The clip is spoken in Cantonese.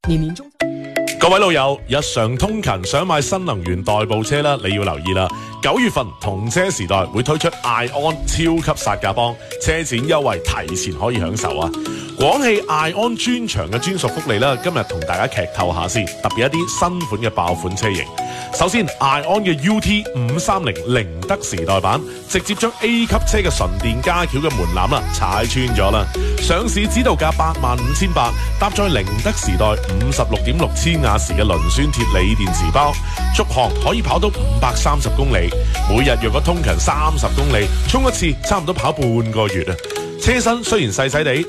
年年中。 各位老友，日常通勤想買新能源代步車啦，你要留意啦。9月份同車時代會推出艾安超級殺價幫，車展優惠提前可以享受啊！廣汽艾安專場嘅專屬福利啦，今日同大家劇透下先，特別一啲新款嘅爆款車型。首先，艾安嘅 UT530寧德時代版，直接將 A 級車嘅純電加轎嘅門檻啦踩穿咗啦。上市指導價85,800，搭載寧德時代56.6千瓦時嘅磷酸鐵鋰電池包，續航可以跑到530公里。每日若果通勤30公里，充一次差唔多跑半個月啊！車身雖然細細地，